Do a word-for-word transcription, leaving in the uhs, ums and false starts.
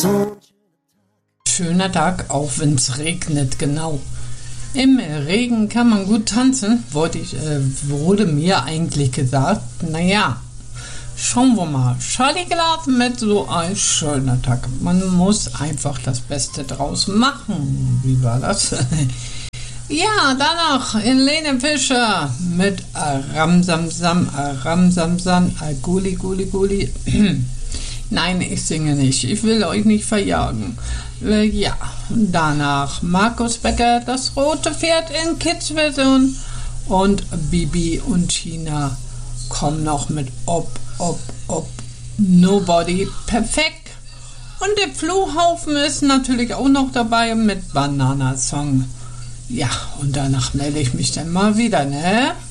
Schöner Tag, auch wenn es regnet, genau. Im Regen kann man gut tanzen, wollte ich, äh, wurde mir eigentlich gesagt. Naja, schauen wir mal. Charlie geladen mit so ein schöner Tag. Man muss einfach das Beste draus machen. Wie war das? Ja, danach Helene Fischer mit Aramsamsam, Aramsamsam, Guli Guli Guli. Nein, ich singe nicht. Ich will euch nicht verjagen. Äh, ja, danach Markus Becker, das rote Pferd in Kids-Version. Und Bibi und Tina kommen noch mit Ob, Ob, Ob, Nobody. Perfekt. Und der Flohhaufen ist natürlich auch noch dabei mit Banana Song. Ja, und danach melde ich mich dann mal wieder, ne?